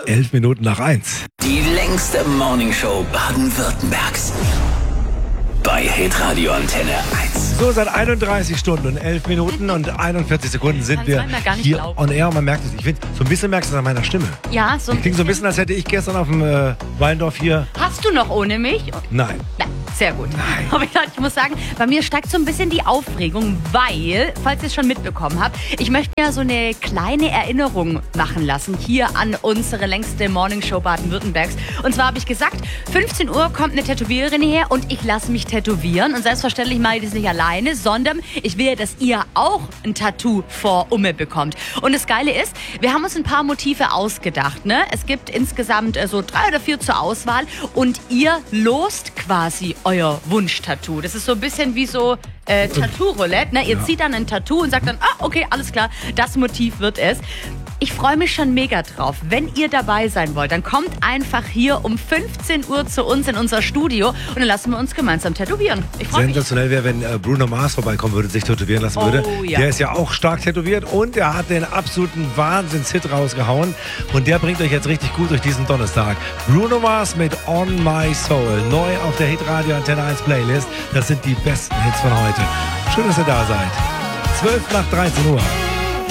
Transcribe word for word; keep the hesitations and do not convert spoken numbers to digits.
elf Minuten nach eins. Die längste Morningshow Baden-Württembergs. Bei Hitradio Antenne eins. So, seit einunddreißig Stunden und elf Minuten und einundvierzig Sekunden sind wir hier glauben. on air. Man merkt es. Ich finde, so ein bisschen merkst du es an meiner Stimme. Ja, so ein Ich klinge so ein bisschen, als hätte ich gestern auf dem äh, Weindorf hier... Hast du noch ohne mich? Nein. Nein. Sehr gut. Nein. Aber ich, ich muss sagen, bei mir steigt so ein bisschen die Aufregung, weil, falls ihr es schon mitbekommen habt, ich möchte ja so eine kleine Erinnerung machen lassen hier an unsere längste Morningshow Baden-Württembergs. Und zwar habe ich gesagt, fünfzehn Uhr kommt eine Tätowiererin her und ich lasse mich tätowieren. Und selbstverständlich mache ich das nicht alleine, sondern ich will, dass ihr auch ein Tattoo vor Umme bekommt. Und das Geile ist, wir haben uns ein paar Motive ausgedacht. Ne? Es gibt insgesamt äh, so drei oder vier zur Auswahl und ihr lost quasi euer Wunsch-Tattoo. Das ist so ein bisschen wie so äh, Tattoo-Roulette. Ne? Ihr ja. zieht dann ein Tattoo und sagt dann, ah, okay, alles klar, das Motiv wird es. Ich freue mich schon mega drauf. Wenn ihr dabei sein wollt, dann kommt einfach hier um fünfzehn Uhr zu uns in unser Studio und dann lassen wir uns gemeinsam tätowieren. Ich freue mich. Sensationell wäre, wenn äh, Bruno Mars vorbeikommen würde, sich tätowieren lassen würde. Oh, ja. Der ist ja auch stark tätowiert und er hat den absoluten Wahnsinns-Hit rausgehauen. Und der bringt euch jetzt richtig gut durch diesen Donnerstag. Bruno Mars mit On My Soul. Neu auf der Hitradio Antenne eins Playlist. Das sind die besten Hits von heute. Schön, dass ihr da seid. zwölf nach dreizehn Uhr.